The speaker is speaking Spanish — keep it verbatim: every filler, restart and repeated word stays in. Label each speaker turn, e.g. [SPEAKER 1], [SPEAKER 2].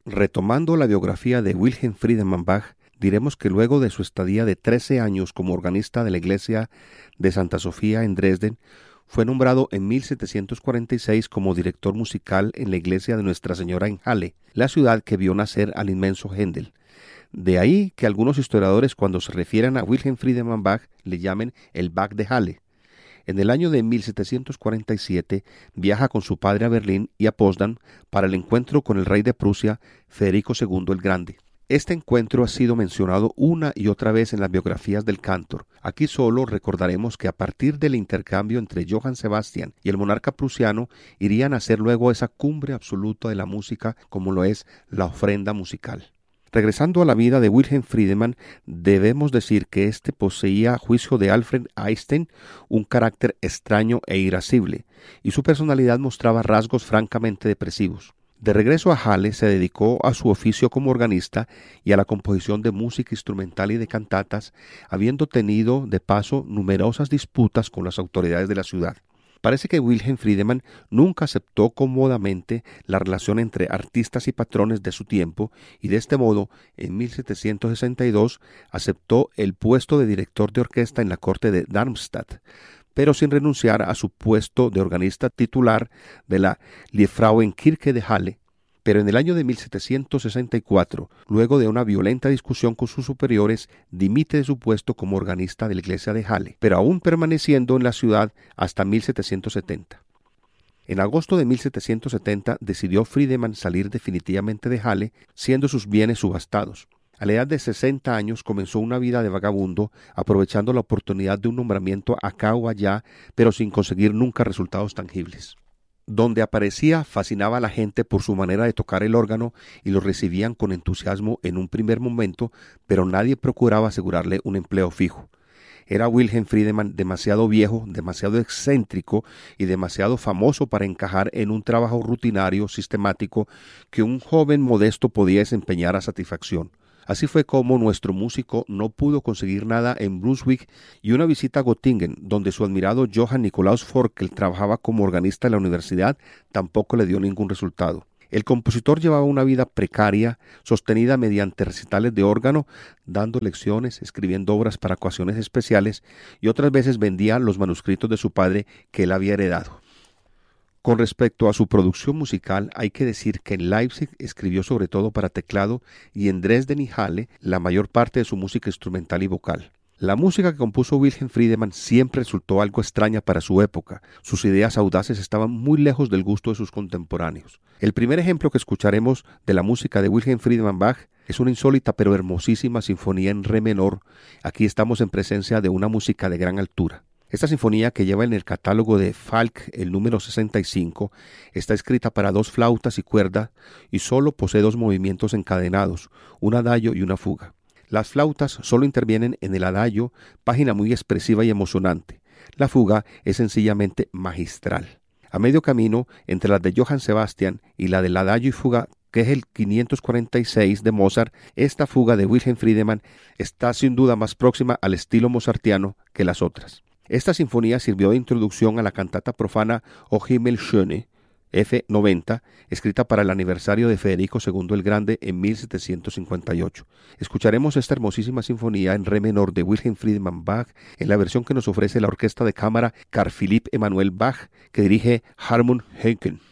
[SPEAKER 1] Retomando la biografía de Wilhelm Friedemann Bach, diremos que luego de su estadía de trece años como organista de la iglesia de Santa Sofía en Dresden, fue nombrado en mil setecientos cuarenta y seis como director musical en la iglesia de Nuestra Señora en Halle, la ciudad que vio nacer al inmenso Händel. De ahí que algunos historiadores, cuando se refieren a Wilhelm Friedemann Bach, le llamen el Bach de Halle. En el año de mil setecientos cuarenta y siete viaja con su padre a Berlín y a Potsdam para el encuentro con el rey de Prusia, Federico segundo el Grande. Este encuentro ha sido mencionado una y otra vez en las biografías del cantor. Aquí solo recordaremos que a partir del intercambio entre Johann Sebastian y el monarca prusiano irían a ser luego esa cumbre absoluta de la música como lo es la ofrenda musical. Regresando a la vida de Wilhelm Friedemann, debemos decir que éste poseía, a juicio de Alfred Einstein, un carácter extraño e irascible, y su personalidad mostraba rasgos francamente depresivos. De regreso a Halle se dedicó a su oficio como organista y a la composición de música instrumental y de cantatas, habiendo tenido de paso numerosas disputas con las autoridades de la ciudad. Parece que Wilhelm Friedemann nunca aceptó cómodamente la relación entre artistas y patrones de su tiempo y de este modo, en mil setecientos sesenta y dos, aceptó el puesto de director de orquesta en la corte de Darmstadt, pero sin renunciar a su puesto de organista titular de la Liebfrauenkirche de Halle. Pero en el año de mil setecientos sesenta y cuatro, luego de una violenta discusión con sus superiores, dimite de su puesto como organista de la iglesia de Halle, pero aún permaneciendo en la ciudad hasta mil setecientos setenta. En agosto de mil setecientos setenta decidió Friedemann salir definitivamente de Halle, siendo sus bienes subastados. A la edad de sesenta años comenzó una vida de vagabundo, aprovechando la oportunidad de un nombramiento acá o allá, pero sin conseguir nunca resultados tangibles. Donde aparecía, fascinaba a la gente por su manera de tocar el órgano y lo recibían con entusiasmo en un primer momento, pero nadie procuraba asegurarle un empleo fijo. Era Wilhelm Friedemann demasiado viejo, demasiado excéntrico y demasiado famoso para encajar en un trabajo rutinario, sistemático, que un joven modesto podía desempeñar a satisfacción. Así fue como nuestro músico no pudo conseguir nada en Brunswick, y una visita a Göttingen, donde su admirado Johann Nikolaus Forkel trabajaba como organista en la universidad, tampoco le dio ningún resultado. El compositor llevaba una vida precaria, sostenida mediante recitales de órgano, dando lecciones, escribiendo obras para ocasiones especiales, y otras veces vendía los manuscritos de su padre que él había heredado. Con respecto a su producción musical, hay que decir que en Leipzig escribió sobre todo para teclado y en Dresden y Halle la mayor parte de su música instrumental y vocal. La música que compuso Wilhelm Friedemann siempre resultó algo extraña para su época. Sus ideas audaces estaban muy lejos del gusto de sus contemporáneos. El primer ejemplo que escucharemos de la música de Wilhelm Friedemann Bach es una insólita pero hermosísima sinfonía en re menor. Aquí estamos en presencia de una música de gran altura. Esta sinfonía, que lleva en el catálogo de Falk el número sesenta y cinco, está escrita para dos flautas y cuerda y solo posee dos movimientos encadenados, un adagio y una fuga. Las flautas solo intervienen en el adagio, página muy expresiva y emocionante. La fuga es sencillamente magistral. A medio camino entre las de Johann Sebastian y la del adagio y fuga, que es el quinientos cuarenta y seis de Mozart, esta fuga de Wilhelm Friedemann está sin duda más próxima al estilo mozartiano que las otras. Esta sinfonía sirvió de introducción a la cantata profana O Himmel schöne, F noventa, escrita para el aniversario de Federico segundo el Grande en mil setecientos cincuenta y ocho. Escucharemos esta hermosísima sinfonía en re menor de Wilhelm Friedemann Bach en la versión que nos ofrece la orquesta de cámara Carl Philipp Emanuel Bach, que dirige Hartmut Henke.